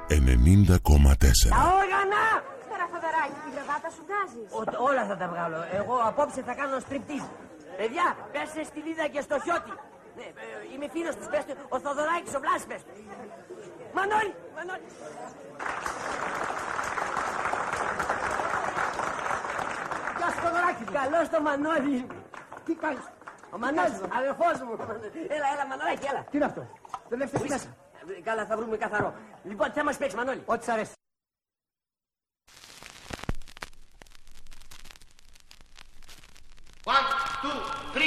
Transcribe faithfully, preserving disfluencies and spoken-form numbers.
ενενήντα κόμμα τέσσερα. Τα όργανα! Τώρα Θοδωράκη, την γραβάτα σου βγάζεις. Ο, όλα θα τα βγάλω. Εγώ απόψε θα κάνω στριπτίζ. Παιδιά, πέσε στη Λίδα και στο Χιώτη. Ναι, ε, είμαι φίλος της, πες του. Ο Θοδωράκης, ο Βλάσης, πες του. Μανώλη, Μανώλη. Γεια σου Θοδωράκη. Καλώς το Μανώλη. Τι κάνεις? Ο Μανώλης, αδερφός μου. Έλα, έλα, Μανώλη, έλα. Τι είναι αυτό? Δεν έφτασε μέσα. Καλά, θα βρούμε καθαρό. Λοιπόν, τι θα μας παίξει, Μανώλη? Ό,τι σ' αρέσει. One, two,